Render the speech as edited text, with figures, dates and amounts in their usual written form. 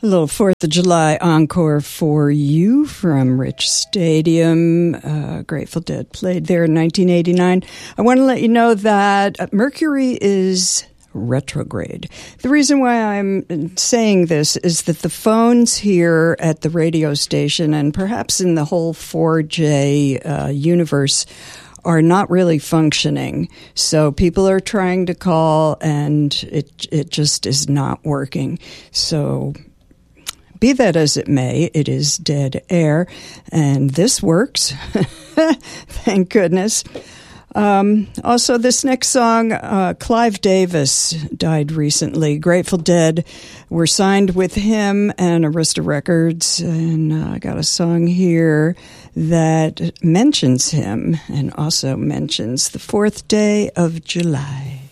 A little 4th of July encore for you from Rich Stadium. Grateful Dead played there in 1989. I want to let you know that Mercury is retrograde. The reason why I'm saying this is that the phones here at the radio station and perhaps in the whole 4J universe are not really functioning. So people are trying to call and it just is not working. So be that as it may, it is dead air, and this works. Thank goodness. Also, this next song, Clive Davis died recently. Grateful Dead were signed with him and Arista Records, and I got a song here that mentions him and also mentions the 4th day of July.